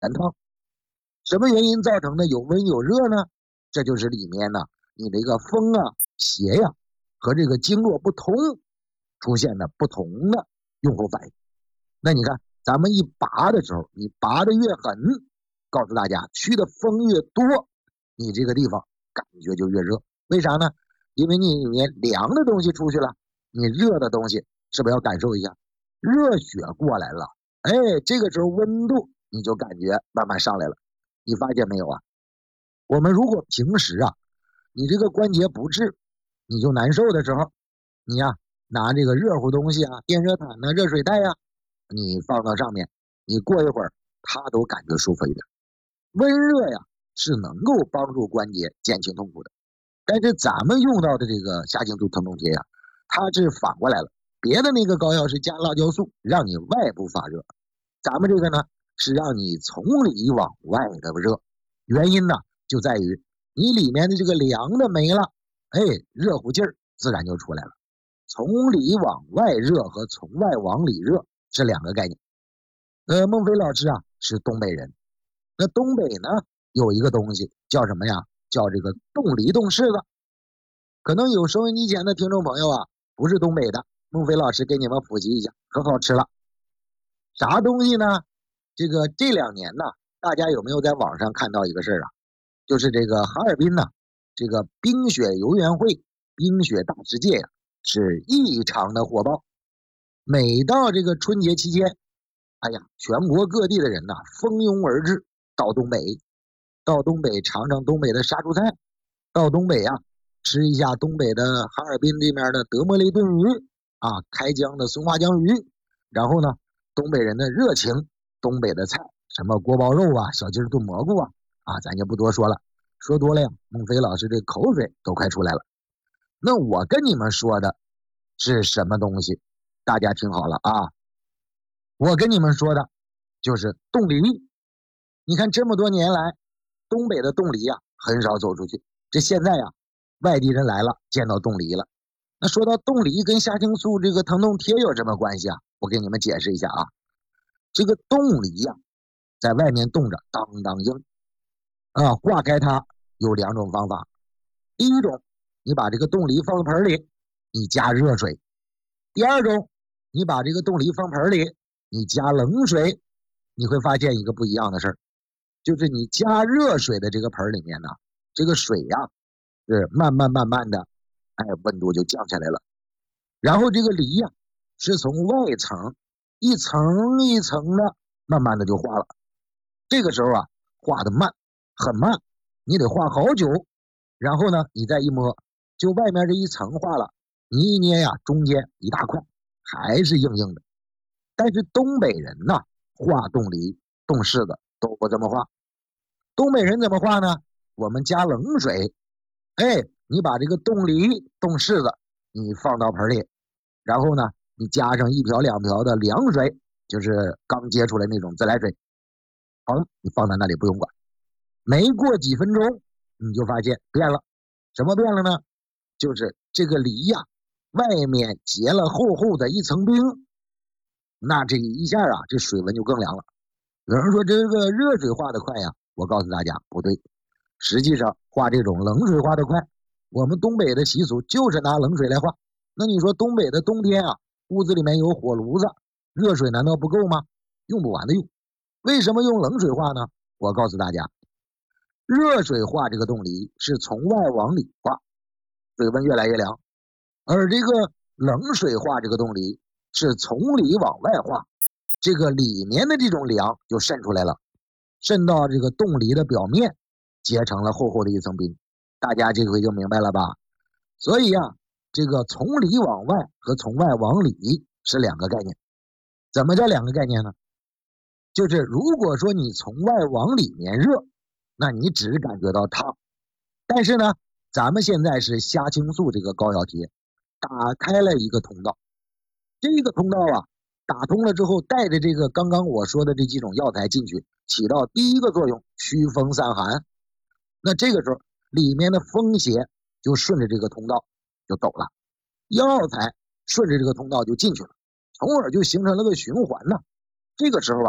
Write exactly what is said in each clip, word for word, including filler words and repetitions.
原汤。什么原因造成的有温有热呢？这就是里面呢你这个风啊邪呀、啊、和这个经络不通出现的不同的用户反应。那你看咱们一拔的时候，你拔的越狠，告诉大家驱的风越多，你这个地方感觉就越热。为啥呢？因为你里面凉的东西出去了，你热的东西是不是要感受一下？热血过来了，哎，这个时候温度你就感觉慢慢上来了。你发现没有啊？我们如果平时啊，你这个关节不治，你就难受的时候，你呀、啊、拿这个热乎东西啊，电热毯啊、热水袋呀、啊，你放到上面，你过一会儿它都感觉舒服一点。温热呀是能够帮助关节减轻痛苦的，但是咱们用到的这个虾青素疼痛贴呀，它是反过来了。别的那个膏药是加辣椒素，让你外部发热，咱们这个呢是让你从里往外的热。原因呢就在于你里面的这个凉的没了，哎，热乎劲儿自然就出来了。从里往外热和从外往里热是两个概念。呃，孟非老师啊是东北人，那东北呢有一个东西叫什么呀？叫这个冻梨冻柿子。可能有收音机前的听众朋友啊不是东北的，孟非老师给你们复习一下，可好吃了。啥东西呢？这个这两年呢，大家有没有在网上看到一个事儿啊？就是这个哈尔滨呢，这个冰雪游园会、冰雪大世界呀、啊，是异常的火爆。每到这个春节期间，哎呀，全国各地的人呐、啊，蜂拥而至到东北，到东北尝尝东北的杀猪菜，到东北啊吃一下东北的哈尔滨这边的德莫雷炖鱼啊，开江的松花江鱼，然后呢，东北人的热情，东北的菜，什么锅包肉啊、小鸡炖蘑菇啊，啊，咱就不多说了，说多了呀，孟非老师这口水都快出来了。那我跟你们说的是什么东西？大家听好了啊，我跟你们说的就是冻梨。你看这么多年来，东北的冻梨啊很少走出去，这现在呀，外地人来了，见到冻梨了。那说到冻梨跟虾青素这个疼痛贴有什么关系啊？我给你们解释一下啊。这个冻梨呀、啊，在外面冻着当当硬啊，化开它有两种方法。第一种，你把这个冻梨放盆里，你加热水；第二种，你把这个冻梨放盆里，你加冷水。你会发现一个不一样的事儿，就是你加热水的这个盆里面呢，这个水呀、啊、是慢慢慢慢的，哎，温度就降下来了。然后这个梨呀、啊、是从外层一层一层的慢慢的就化了。这个时候啊，化的慢，很慢，你得化好久。然后呢，你再一摸，就外面这一层化了，你一捏呀，中间一大块还是硬硬的。但是东北人呢，化冻梨、冻柿子都不这么化。东北人怎么化呢？我们加冷水，哎，你把这个冻梨、冻柿子，你放到盆里，然后呢，你加上一瓢两瓢的凉水，就是刚接出来那种自来水。好了，你放在那里不用管。没过几分钟，你就发现变了。什么变了呢？就是这个梨呀、啊，外面结了厚厚的一层冰。那这一下啊，这水温就更凉了。有人说这个热水化的快呀，我告诉大家不对，实际上化这种冷水化的快。我们东北的习俗就是拿冷水来化。那你说东北的冬天啊，屋子里面有火炉子，热水难道不够吗？用不完的用。为什么用冷水化呢？我告诉大家，热水化这个冻梨是从外往里化，水温越来越凉，而这个冷水化这个冻梨是从里往外化，这个里面的这种凉就渗出来了，渗到这个冻梨的表面，结成了厚厚的一层冰。大家这回就明白了吧？所以啊，这个从里往外和从外往里是两个概念。怎么叫两个概念呢？就是如果说你从外往里面热，那你只感觉到烫。但是呢，咱们现在是虾青素这个膏药贴打开了一个通道，这个通道啊打通了之后，带着这个刚刚我说的这几种药材进去，起到第一个作用，驱风散寒。那这个时候里面的风邪就顺着这个通道就走了，药材顺着这个通道就进去了，从而就形成了个循环呢。这个时候啊，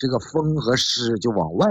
这个风和湿就往外